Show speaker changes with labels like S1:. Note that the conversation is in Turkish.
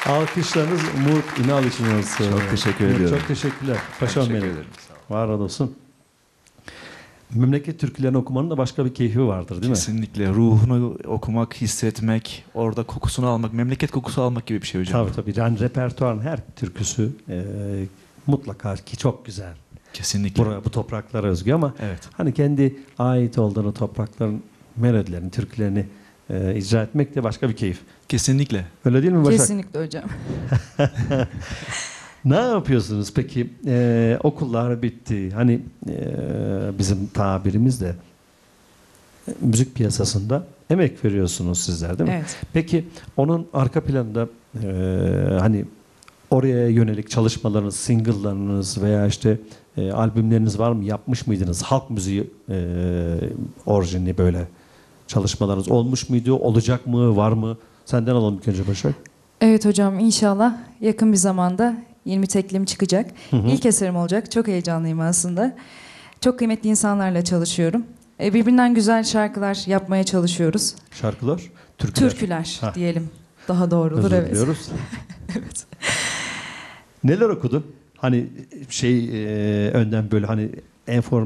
S1: Alkışlarınız Umut İnal için olsun.
S2: Çok teşekkür
S1: Umut,
S2: ediyorum.
S1: çok teşekkürler. Paşam
S2: Teşekkür
S1: benim.
S2: ederim. Sağ olun.
S1: Var olsun. Memleket türkülerini okumanın da başka bir keyfi vardır değil mi?
S2: Kesinlikle. Ruhunu okumak, hissetmek, orada kokusunu almak, memleket kokusu almak gibi bir şey hocam.
S1: Tabii tabii. Yani repertuarın her türküsü mutlaka ki çok güzel.
S2: Kesinlikle.
S1: Bu topraklara özgü ama
S2: Evet.
S1: hani kendi ait olduğunu toprakların melodilerini, türkülerini icra etmek de başka bir keyif.
S2: Kesinlikle.
S1: Öyle değil mi Başak?
S3: Kesinlikle hocam.
S1: Ne yapıyorsunuz peki? Okullar bitti. Hani bizim tabirimizle müzik piyasasında emek veriyorsunuz sizler değil mi?
S3: Evet.
S1: Peki onun arka planında hani oraya yönelik çalışmalarınız, single'larınız veya işte albümleriniz var mı? Yapmış mıydınız? Halk müziği orijinli böyle çalışmalarınız olmuş muydu? Olacak mı? Var mı? Senden alalım ilk önce Başak.
S3: Evet hocam, inşallah yakın bir zamanda yeni bir teklim çıkacak.
S1: Hı hı.
S3: İlk eserim olacak. Çok heyecanlıyım aslında. Çok kıymetli insanlarla çalışıyorum. Birbirinden güzel şarkılar yapmaya çalışıyoruz.
S1: Şarkılar, türküler.
S3: Türküler
S1: Hah.
S3: diyelim. Daha doğrudur,
S1: Özür
S3: evet.
S1: diliyoruz.
S3: Evet.
S1: Neler okudu? Hani önden böyle hani enform